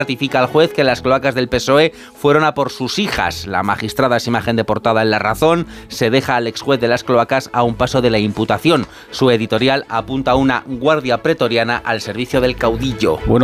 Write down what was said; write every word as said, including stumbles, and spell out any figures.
Ratifica al juez que las cloacas del P S O E fueron a por sus hijas. La magistrada es imagen de portada en La Razón. Se deja al exjuez de las cloacas a un paso de la imputación. Su editorial apunta a una guardia pretoriana al servicio del caudillo. Bueno,